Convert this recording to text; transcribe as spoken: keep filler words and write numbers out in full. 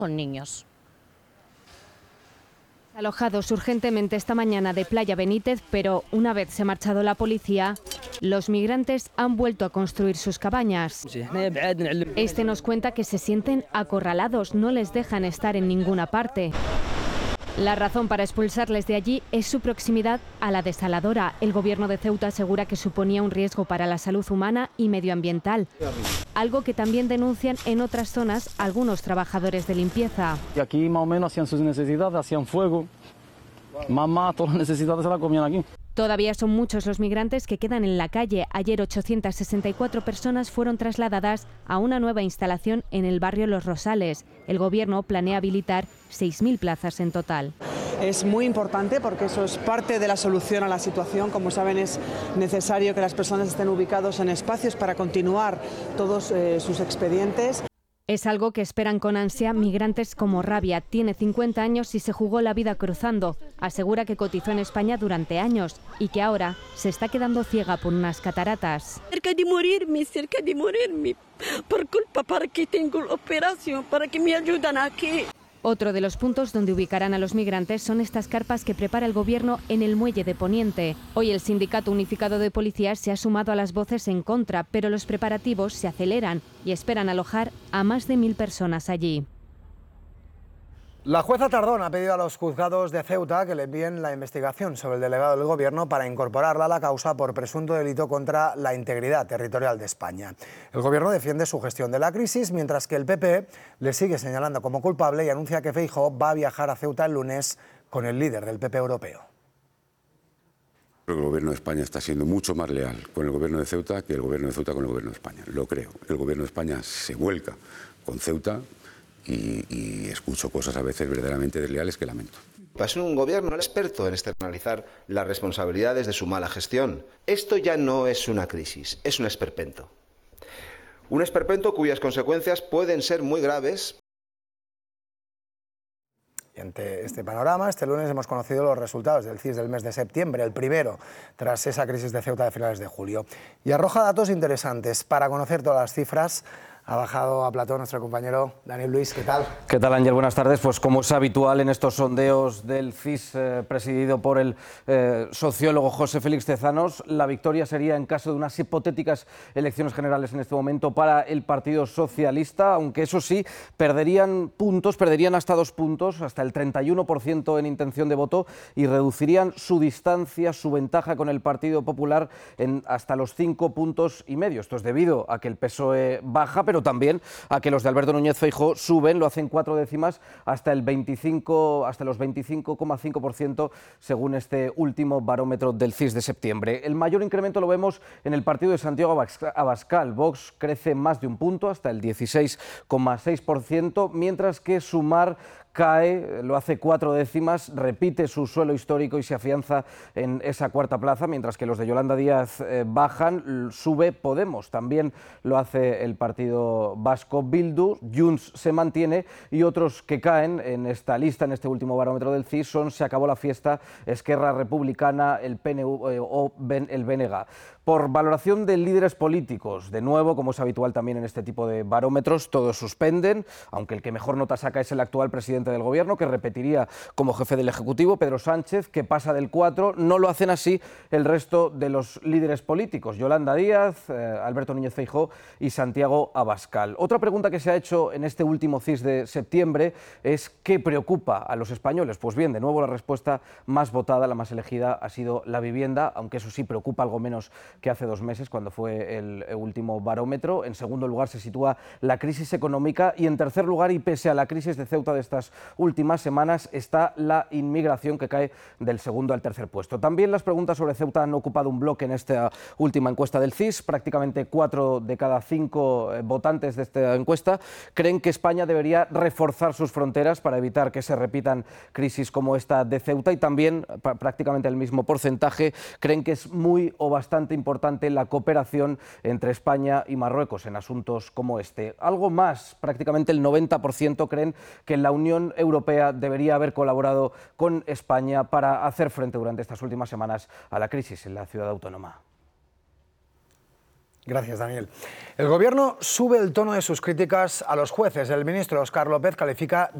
con niños. Alojados urgentemente esta mañana de Playa Benítez, pero una vez se ha marchado la policía, los migrantes han vuelto a construir sus cabañas. Este nos cuenta que se sienten acorralados, no les dejan estar en ninguna parte. La razón para expulsarles de allí es su proximidad a la desaladora. El gobierno de Ceuta asegura que suponía un riesgo para la salud humana y medioambiental, algo que también denuncian en otras zonas algunos trabajadores de limpieza. Y aquí más o menos hacían sus necesidades, hacían fuego, mamá, todas las necesidades se las comían aquí. Todavía son muchos los migrantes que quedan en la calle. Ayer ochocientas sesenta y cuatro personas fueron trasladadas a una nueva instalación en el barrio Los Rosales. El gobierno planea habilitar seis mil plazas en total. Es muy importante porque eso es parte de la solución a la situación. Como saben, es necesario que las personas estén ubicados en espacios para continuar todos eh, sus expedientes. Es algo que esperan con ansia migrantes como Rabia. Tiene cincuenta años y se jugó la vida cruzando. Asegura que cotizó en España durante años y que ahora se está quedando ciega por unas cataratas. Cerca de morirme, cerca de morirme, por culpa para que tengo la operación, para que me ayuden aquí. Otro de los puntos donde ubicarán a los migrantes son estas carpas que prepara el gobierno en el muelle de Poniente. Hoy el Sindicato Unificado de Policías se ha sumado a las voces en contra, pero los preparativos se aceleran y esperan alojar a más de mil personas allí. La jueza Tardón ha pedido a los juzgados de Ceuta que le envíen la investigación sobre el delegado del Gobierno para incorporarla a la causa por presunto delito contra la integridad territorial de España. El Gobierno defiende su gestión de la crisis, mientras que el P P le sigue señalando como culpable y anuncia que Feijóo va a viajar a Ceuta el lunes con el líder del P P europeo. Creo que el Gobierno de España está siendo mucho más leal con el Gobierno de Ceuta que el Gobierno de Ceuta con el Gobierno de España. Lo creo. El Gobierno de España se vuelca con Ceuta y, y escucho cosas a veces verdaderamente desleales que lamento. Es un gobierno experto en externalizar las responsabilidades de su mala gestión. Esto ya no es una crisis, es un esperpento. Un esperpento cuyas consecuencias pueden ser muy graves. Y ante este panorama, este lunes hemos conocido los resultados del C I S del mes de septiembre, el primero tras esa crisis de Ceuta de finales de julio. Y arroja datos interesantes. Para conocer todas las cifras, ha bajado a plató nuestro compañero Daniel Luis. ¿Qué tal? ¿Qué tal, Ángel? Buenas tardes. Pues como es habitual en estos sondeos del C I S eh, presidido por el eh, sociólogo José Félix Tezanos, la victoria sería en caso de unas hipotéticas elecciones generales en este momento para el Partido Socialista, aunque eso sí, perderían puntos, perderían hasta dos puntos, hasta el treinta y uno por ciento en intención de voto y reducirían su distancia, su ventaja con el Partido Popular en hasta los cinco puntos y medio. Esto es debido a que el P S O E baja, pero también a que los de Alberto Núñez Feijóo suben, lo hacen cuatro décimas hasta el veinticinco, hasta los veinticinco coma cinco por ciento según este último barómetro del C I S de septiembre. El mayor incremento lo vemos en el partido de Santiago Abascal. Vox crece más de un punto hasta el dieciséis coma seis por ciento, mientras que Sumar cae, lo hace cuatro décimas, repite su suelo histórico y se afianza en esa cuarta plaza, mientras que los de Yolanda Díaz eh, bajan, sube Podemos, también lo hace el partido vasco Bildu, Junts se mantiene y otros que caen en esta lista, en este último barómetro del C I S son Se acabó la fiesta, Esquerra Republicana, el P N V eh, o ben, el B N G. Por valoración de líderes políticos, de nuevo, como es habitual también en este tipo de barómetros, todos suspenden, aunque el que mejor nota saca es el actual presidente del Gobierno, que repetiría como jefe del Ejecutivo, Pedro Sánchez, que pasa del cuatro, no lo hacen así el resto de los líderes políticos, Yolanda Díaz, eh, Alberto Núñez Feijóo y Santiago Abascal. Otra pregunta que se ha hecho en este último C I S de septiembre es ¿qué preocupa a los españoles? Pues bien, de nuevo la respuesta más votada, la más elegida, ha sido la vivienda, aunque eso sí preocupa algo menos que hace dos meses, cuando fue el último barómetro. En segundo lugar se sitúa la crisis económica y en tercer lugar, y pese a la crisis de Ceuta de estas últimas semanas, está la inmigración, que cae del segundo al tercer puesto. También las preguntas sobre Ceuta han ocupado un bloque en esta última encuesta del C I S. Prácticamente cuatro de cada cinco votantes de esta encuesta creen que España debería reforzar sus fronteras para evitar que se repitan crisis como esta de Ceuta, y también prácticamente el mismo porcentaje creen que es muy o bastante importante la cooperación entre España y Marruecos en asuntos como este. Algo más, prácticamente el noventa por ciento creen que la Unión Europea debería haber colaborado con España para hacer frente durante estas últimas semanas a la crisis en la ciudad autónoma. Gracias, Daniel. El Gobierno sube el tono de sus críticas a los jueces. El ministro Óscar López califica